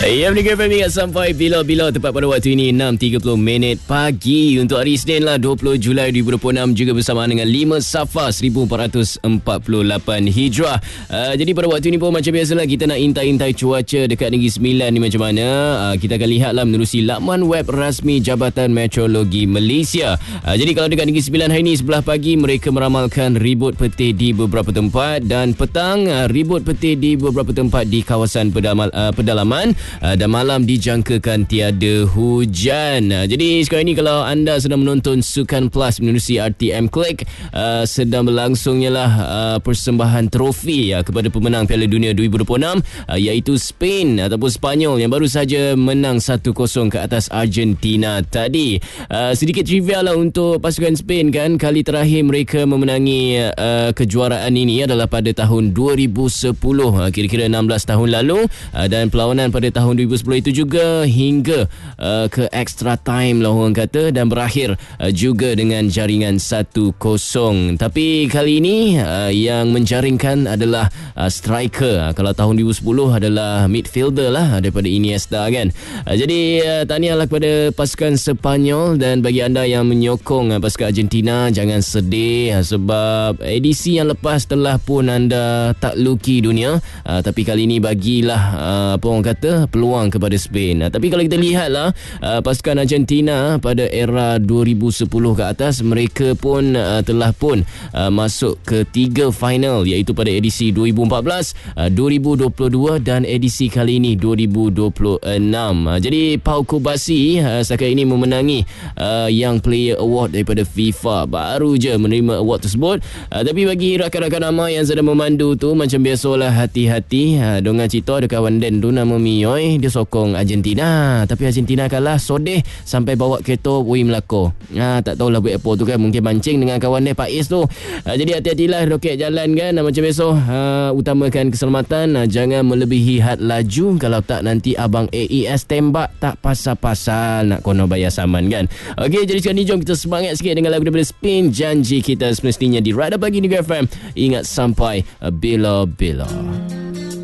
Ya, Negeri FM ingat sampai bila-bila tepat pada waktu ini 6.30 pagi untuk hari Isnin lah 20 Julai 2026 juga bersamaan dengan 5 Safar 1448 Hijrah. Jadi pada waktu ini pun macam biasalah kita nak intai-intai cuaca dekat Negeri Sembilan ni macam mana. Kita akan lihatlah menerusi laman web rasmi Jabatan Meteorologi Malaysia. Jadi kalau dekat Negeri Sembilan hari ini sebelah pagi mereka meramalkan ribut petir di beberapa tempat dan petang ribut petir di beberapa tempat di kawasan pedalaman. Dan malam dijangkakan tiada hujan. Jadi sekarang ini kalau anda sedang menonton Sukan Plus menerusi RTM Click, sedang berlangsungnya lah persembahan trofi kepada pemenang Piala Dunia 2026 iaitu Spain ataupun Spanyol yang baru saja menang 1-0 ke atas Argentina tadi. Sedikit trivia lah untuk pasukan Spain kan. Kali terakhir mereka memenangi kejuaraan ini adalah pada tahun 2010, kira-kira 16 tahun lalu, dan perlawanan pada tahun 2010 itu juga hingga ke extra time lah orang kata, dan berakhir juga dengan jaringan 1-0. Tapi kali ini yang menjaringkan adalah striker. Kalau tahun 2010 adalah midfielder lah daripada Iniesta kan. Jadi tahniahlah kepada pasukan Sepanyol, dan bagi anda yang menyokong pasukan Argentina jangan sedih sebab edisi yang lepas telah pun anda takluki dunia, tapi kali ini bagilah apa orang kata peluang kepada Spain. Tapi kalau kita lihatlah pasukan Argentina pada era 2010 ke atas, mereka pun telah pun masuk ke 3 final, iaitu pada edisi 2014, 2022 dan edisi kali ini 2026. Jadi Pau Kubasi setakat ini memenangi Young Player Award daripada FIFA. Baru je menerima award tersebut. Tapi bagi rakan-rakan ramai yang sedang memandu tu, macam biasalah hati-hati. Dengan cerita ada kawan Dan tu nama Mioy, dia sokong Argentina, tapi Argentina kalah sodeh sampai bawa kereta pergi Melaka. Tak tahulah buat apa tu kan, mungkin mancing dengan kawan dia Faiz tu. Jadi hati-hatilah roket jalan kan. Macam biasa utamakan keselamatan, jangan melebihi had laju, kalau tak nanti abang AES tembak tak pasal-pasal nak kono bayar saman kan. Okey, jadi sekarang ni jom kita semangat sikit dengan lagu daripada Spain, Janji Kita, semestinya di Radar Pagi Negeri FM. Ingat sampai bila-bila.